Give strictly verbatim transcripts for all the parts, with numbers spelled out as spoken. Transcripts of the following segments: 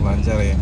lancar ya.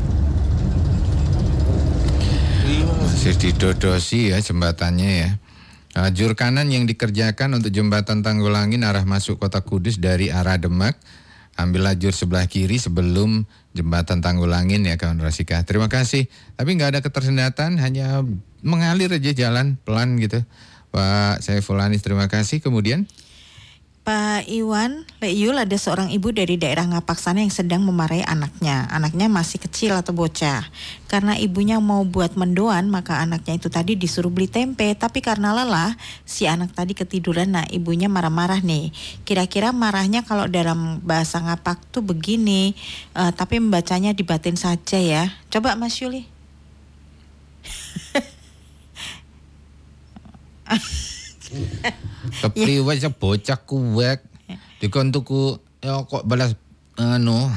Masih didodosi ya jembatannya ya. Lajur kanan yang dikerjakan untuk jembatan Tanggulangin arah masuk kota Kudus dari arah Demak. Ambil lajur sebelah kiri sebelum jembatan Tanggulangin ya kawan Rasika. Terima kasih. Tapi nggak ada ketersendatan, hanya mengalir aja jalan pelan gitu. Pak Saiful Anis, terima kasih. Kemudian Pak Iwan, Leyul, ada seorang ibu dari daerah Ngapak sana yang sedang memarahi anaknya. Anaknya masih kecil atau bocah. Karena ibunya mau buat mendoan, maka anaknya itu tadi disuruh beli tempe. Tapi karena lelah, si anak tadi ketiduran. Nah, ibunya marah-marah nih. Kira-kira marahnya kalau dalam bahasa Ngapak tuh begini, uh, tapi membacanya dibatin saja ya. Coba Mas Yuli. kepriwe ya. Bocah kuwek dikon tuku ya kok balas anu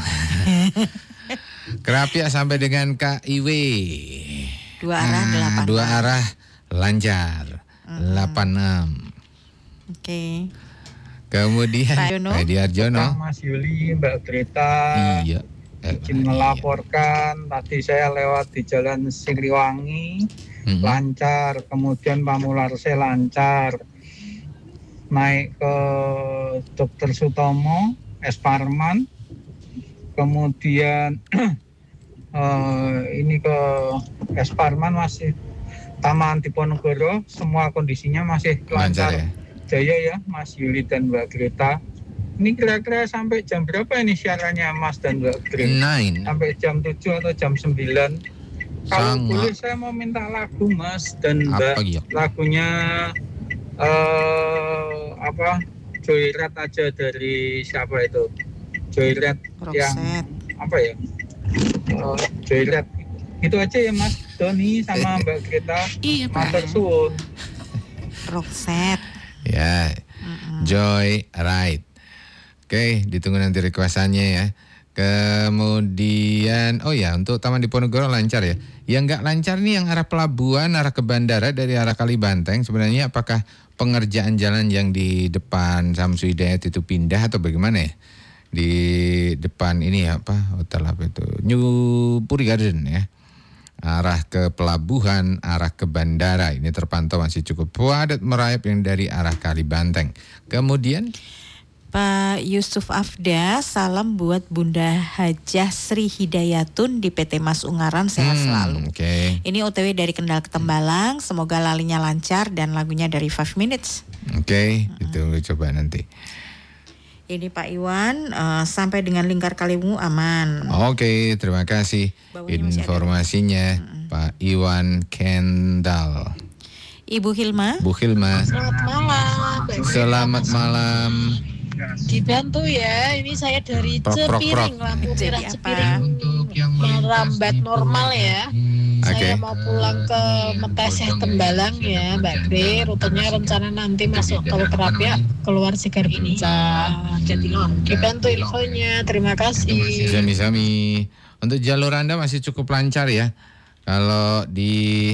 Kerapia sampai dengan K I W dua arah ah, delapan dua arah lancar mm-hmm. delapan enam. Oke. Okay. Kemudian Pak Diarjono, Mas Yuli, Mbak Greta. Iya. Izin melaporkan, tadi saya lewat di Jalan Siliwangi, mm-hmm. lancar, kemudian Pamularse lancar, naik ke Dokter Sutomo, S Parman, kemudian uh, ini ke S Parman masih Taman Diponegoro, semua kondisinya masih lancar, lancar ya? Jaya ya, Mas Yuli dan Mbak Greta. Ini kira-kira sampai jam berapa ini siarannya Mas dan Mbak Green? Nine. Sampai jam tujuh atau jam sembilan. Kalau boleh saya mau minta lagu Mas dan Mbak. Ya? Lagunya uh, apa? Joyride aja dari siapa itu? Joyride yang apa ya? Uh, Joyride. Itu aja ya Mas Doni sama Mbak Greta. Iya, Matur suwun. Roxette. Ya. Mm-mm. Joyride. Oke, ditunggu nanti requestannya ya. Kemudian, oh ya, untuk Taman Diponegoro lancar ya. Yang nggak lancar nih yang arah pelabuhan, arah ke bandara dari arah Kalibanteng. Sebenarnya apakah pengerjaan jalan yang di depan Samsu Hidayat itu pindah atau bagaimana ya? Di depan ini ya, apa hotel apa itu? New Puri Garden ya. Arah ke pelabuhan, arah ke bandara. Ini terpantau masih cukup padat merayap yang dari arah Kalibanteng. Kemudian Pak Yusuf Afda, salam buat Bunda Hajah Sri Hidayatun di P T Mas Ungaran, sehat hmm, selalu. Okay. Ini O T W dari Kendal ke Tembalang, semoga lalinya lancar dan lagunya dari Five Minutes. Oke, okay, itu hmm. coba nanti. Ini Pak Iwan, uh, sampai dengan Lingkar Kaliwungu aman. Oke, okay, terima kasih bawahnya informasinya hmm. Pak Iwan Kendal. Ibu Hilma. Bu Hilma. Selamat malam. Selamat malam. Dibantu ya, ini saya dari prok, Cepiring, prok, prok. lampu merah Cepiring merambat normal ya. Okay. Saya mau pulang ke Meteseh Tembalang ya Mbak Gre, rutenya rencana nanti masuk Tol Kerapia, keluar Sigar Bencah. Dibantu infonya, terima kasih. Sami-sami. Untuk jalur Anda masih cukup lancar ya. Kalau di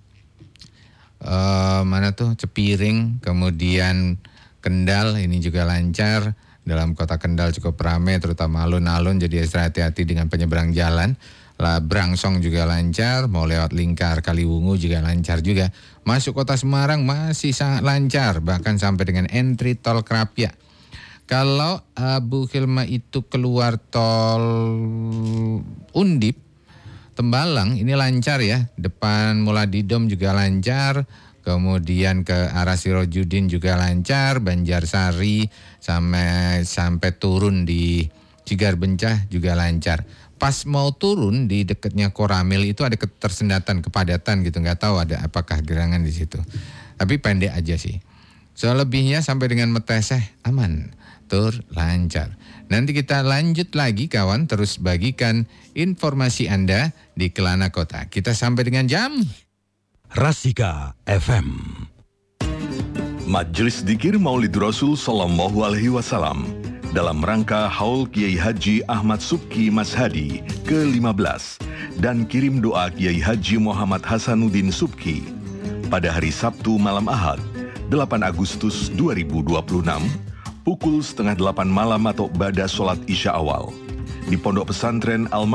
uh, mana tuh Cepiring, kemudian Kendal ini juga lancar. Dalam kota Kendal cukup ramai, terutama alun-alun, jadi hati-hati dengan penyeberang jalan. Lah Brangsong juga lancar, mau lewat Lingkar Kaliwungu juga lancar juga. Masuk kota Semarang masih sangat lancar, bahkan sampai dengan entry tol Kerapia. Kalau Abu Hilma itu keluar tol Undip Tembalang ini lancar ya, depan Muladidom juga lancar. Kemudian ke arah Sirojudin juga lancar, Banjarsari sampai sampai turun di Cigar Bencah juga lancar. Pas mau turun di dekatnya Koramil itu ada ketersendatan, kepadatan gitu, nggak tahu ada apakah gerangan di situ. Tapi pendek aja sih. Selebihnya sampai dengan Meteseh aman, tur lancar. Nanti kita lanjut lagi kawan, terus bagikan informasi Anda di Kelana Kota. Kita sampai dengan jam Rasika F M. Majelis Dzikir Maulid Rasul Sallallahu Alaihi Wasallam dalam rangka Haul Kiai Haji Ahmad Subki Mas Hadi ke lima belas dan kirim doa Kiai Haji Muhammad Hasanuddin Subki pada hari Sabtu malam Ahad delapan Agustus dua ribu dua puluh enam pukul setengah delapan malam atau ba'da sholat isya awal di Pondok Pesantren Al